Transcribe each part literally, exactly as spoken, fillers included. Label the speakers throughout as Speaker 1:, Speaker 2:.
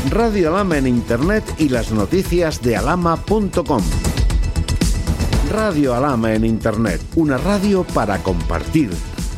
Speaker 1: Radio Alhama en Internet y las noticias de alhama punto com. Radio Alhama en Internet, una radio para compartir.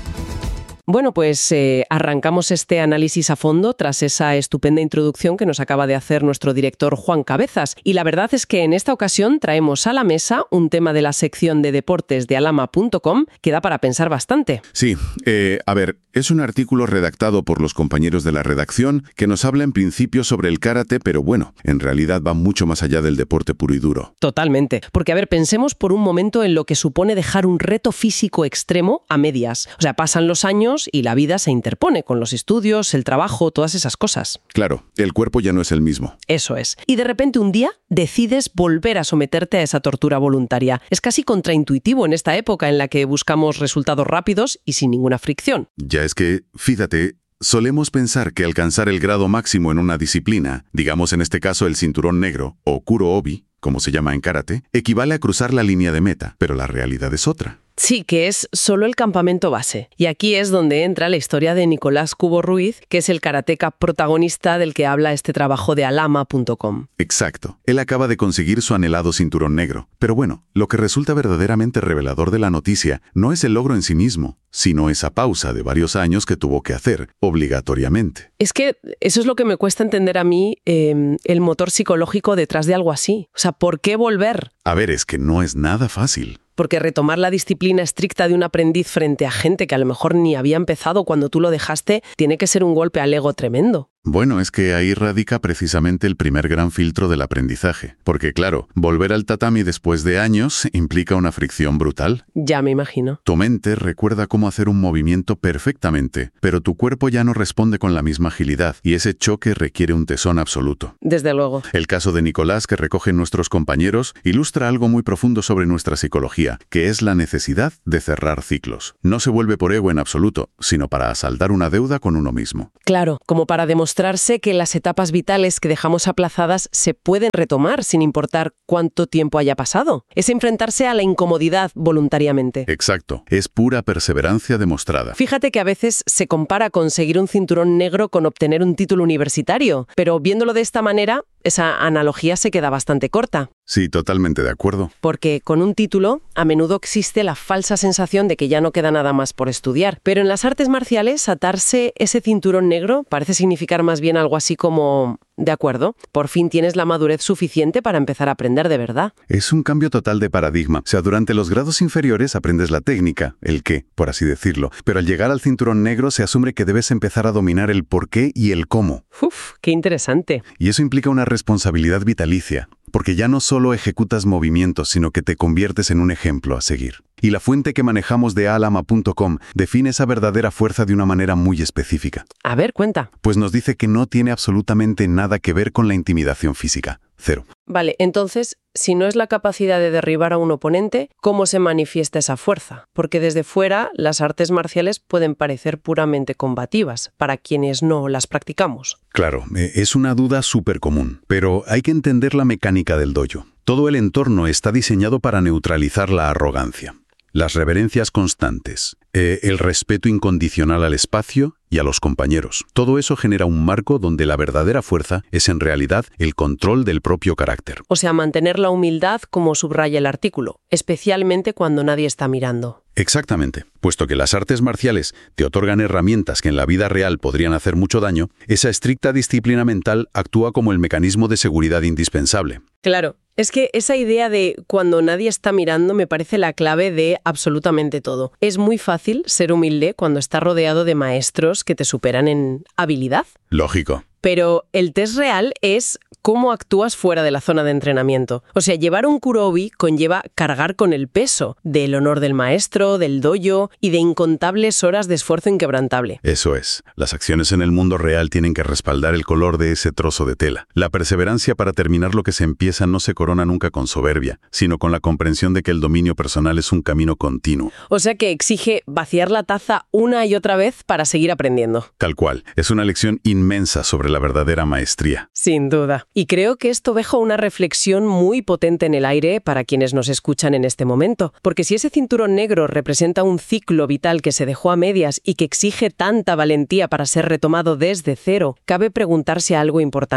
Speaker 2: Bueno, pues eh, arrancamos este análisis a fondo tras esa estupenda introducción que nos acaba de hacer nuestro director Juan Cabezas. Y la verdad es que en esta ocasión traemos a la mesa un tema de la sección de deportes de alhama punto com que da para pensar bastante.
Speaker 3: Sí, eh, a ver, es un artículo redactado por los compañeros de la redacción que nos habla en principio sobre el karate, pero bueno, en realidad va mucho más allá del deporte puro y duro.
Speaker 2: Totalmente. Porque, a ver, pensemos por un momento en lo que supone dejar un reto físico extremo a medias. O sea, pasan los años y la vida se interpone con los estudios, el trabajo, todas esas cosas.
Speaker 3: Claro, el cuerpo ya no es el mismo.
Speaker 2: Eso es. Y de repente un día decides volver a someterte a esa tortura voluntaria. Es casi contraintuitivo en esta época en la que buscamos resultados rápidos y sin ninguna fricción.
Speaker 3: Ya es que, fíjate, solemos pensar que alcanzar el grado máximo en una disciplina, digamos en este caso el cinturón negro o kuro-obi, como se llama en karate, equivale a cruzar la línea de meta, pero la realidad es otra.
Speaker 2: Sí, que es solo el campamento base. Y aquí es donde entra la historia de Nicolás Cubo Ruiz, que es el karateca protagonista del que habla este trabajo de alhama punto com.
Speaker 3: Exacto. Él acaba de conseguir su anhelado cinturón negro. Pero bueno, lo que resulta verdaderamente revelador de la noticia no es el logro en sí mismo, sino esa pausa de varios años que tuvo que hacer, obligatoriamente.
Speaker 2: Es que eso es lo que me cuesta entender a mí, eh, el motor psicológico detrás de algo así. O sea, ¿por qué volver?
Speaker 3: A ver, es que no es nada fácil.
Speaker 2: Porque retomar la disciplina estricta de un aprendiz frente a gente que a lo mejor ni había empezado cuando tú lo dejaste, tiene que ser un golpe al ego tremendo.
Speaker 3: Bueno, es que ahí radica precisamente el primer gran filtro del aprendizaje. Porque claro, volver al tatami después de años implica una fricción brutal.
Speaker 2: Ya me imagino.
Speaker 3: Tu mente recuerda cómo hacer un movimiento perfectamente, pero tu cuerpo ya no responde con la misma agilidad y ese choque requiere un tesón absoluto.
Speaker 2: Desde luego.
Speaker 3: El caso de Nicolás, que recogen nuestros compañeros, ilustra algo muy profundo sobre nuestra psicología, que es la necesidad de cerrar ciclos. No se vuelve por ego en absoluto, sino para saldar una deuda con uno mismo.
Speaker 2: Claro, como para demostrar Mostrarse que las etapas vitales que dejamos aplazadas se pueden retomar sin importar cuánto tiempo haya pasado. Es enfrentarse a la incomodidad voluntariamente.
Speaker 3: Exacto. Es pura perseverancia demostrada.
Speaker 2: Fíjate que a veces se compara conseguir un cinturón negro con obtener un título universitario, pero viéndolo de esta manera, esa analogía se queda bastante corta.
Speaker 3: Sí, totalmente de acuerdo.
Speaker 2: Porque con un título, a menudo existe la falsa sensación de que ya no queda nada más por estudiar. Pero en las artes marciales, atarse ese cinturón negro parece significar más bien algo así como: de acuerdo, por fin tienes la madurez suficiente para empezar a aprender de verdad.
Speaker 3: Es un cambio total de paradigma. O sea, durante los grados inferiores aprendes la técnica, el qué, por así decirlo. Pero al llegar al cinturón negro se asume que debes empezar a dominar el por qué y el cómo.
Speaker 2: Uf, qué interesante.
Speaker 3: Y eso implica una responsabilidad vitalicia, porque ya no solo ejecutas movimientos, sino que te conviertes en un ejemplo a seguir. Y la fuente que manejamos de alhama punto com define esa verdadera fuerza de una manera muy específica.
Speaker 2: A ver, cuenta.
Speaker 3: Pues nos dice que no tiene absolutamente nada que ver con la intimidación física. Cero.
Speaker 2: Vale, entonces, si no es la capacidad de derribar a un oponente, ¿cómo se manifiesta esa fuerza? Porque desde fuera, las artes marciales pueden parecer puramente combativas, para quienes no las practicamos.
Speaker 3: Claro, es una duda súper común, pero hay que entender la mecánica del dojo. Todo el entorno está diseñado para neutralizar la arrogancia. Las reverencias constantes, eh, el respeto incondicional al espacio y a los compañeros. Todo eso genera un marco donde la verdadera fuerza es en realidad el control del propio carácter.
Speaker 2: O sea, mantener la humildad como subraya el artículo, especialmente cuando nadie está mirando.
Speaker 3: Exactamente. Puesto que las artes marciales te otorgan herramientas que en la vida real podrían hacer mucho daño, esa estricta disciplina mental actúa como el mecanismo de seguridad indispensable.
Speaker 2: Claro. Es que esa idea de cuando nadie está mirando me parece la clave de absolutamente todo. Es muy fácil ser humilde cuando estás rodeado de maestros que te superan en habilidad.
Speaker 3: Lógico.
Speaker 2: Pero el test real es cómo actúas fuera de la zona de entrenamiento. O sea, llevar un kuro-obi conlleva cargar con el peso del honor del maestro, del dojo y de incontables horas de esfuerzo inquebrantable.
Speaker 3: Eso es. Las acciones en el mundo real tienen que respaldar el color de ese trozo de tela. La perseverancia para terminar lo que se empieza no se corona nunca con soberbia, sino con la comprensión de que el dominio personal es un camino continuo.
Speaker 2: O sea que exige vaciar la taza una y otra vez para seguir aprendiendo.
Speaker 3: Tal cual. Es una lección inmensa sobre la verdadera maestría.
Speaker 2: Sin duda. Y creo que esto deja una reflexión muy potente en el aire para quienes nos escuchan en este momento. Porque si ese cinturón negro representa un ciclo vital que se dejó a medias y que exige tanta valentía para ser retomado desde cero, cabe preguntarse algo importante.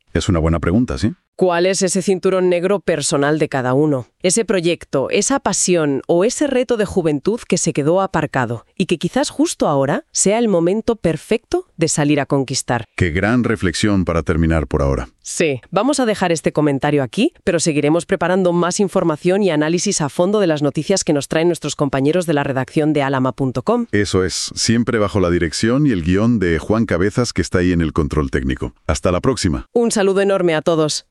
Speaker 3: Es una buena pregunta, ¿sí?
Speaker 2: ¿Cuál es ese cinturón negro personal de cada uno? Ese proyecto, esa pasión o ese reto de juventud que se quedó aparcado y que quizás justo ahora sea el momento perfecto de salir a conquistar.
Speaker 3: Qué gran reflexión para terminar por ahora.
Speaker 2: Sí, vamos a dejar este comentario aquí, pero seguiremos preparando más información y análisis a fondo de las noticias que nos traen nuestros compañeros de la redacción de alama punto com.
Speaker 3: Eso es, siempre bajo la dirección y el guión de Juan Cabezas, que está ahí en el control técnico. Hasta la próxima.
Speaker 2: Un saludo enorme a todos.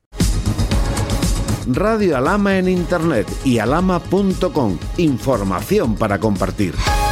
Speaker 1: Radio Alama en Internet y alama punto com. Información para compartir.